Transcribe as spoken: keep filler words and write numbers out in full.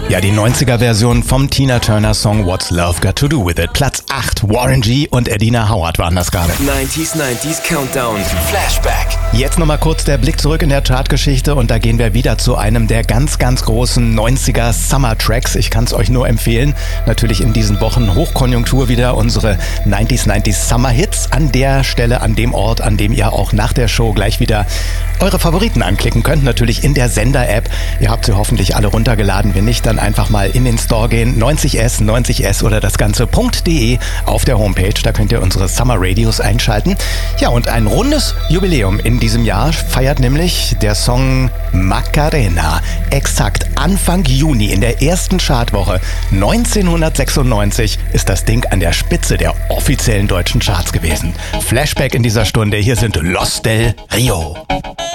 Ja, die neunziger-Version vom Tina Turner-Song What's Love Got to Do With It. Platz acht, Warren G. und Edina Howard waren das gerade. neunziger, neunziger Countdown, Flashback. Jetzt nochmal kurz der Blick zurück in der Chartgeschichte und da gehen wir wieder zu einem der ganz, ganz großen neunziger Summer-Tracks. Ich kann es euch nur empfehlen. Natürlich in diesen Wochen Hochkonjunktur wieder unsere neunziger, neunziger Summer-Hits. An der Stelle, an dem Ort, an dem ihr auch nach der Show gleich wieder eure Favoriten anklicken könnt. Natürlich in der Sender-App. Ihr habt sie hoffentlich alle runtergeladen. Wenn nicht, dann einfach mal in den Store gehen. neunzig S, neunzig S oder das Ganze.de auf der Homepage. Da könnt ihr unsere Summer Radios einschalten. Ja, und ein rundes Jubiläum in diesem Jahr feiert nämlich der Song Macarena. Exakt Anfang Juni in der ersten Chartwoche neunzehnhundertsechsundneunzig ist das Ding an der Spitze der offiziellen deutschen Charts gewesen. Flashback in dieser Stunde. Hier sind Los del Rio.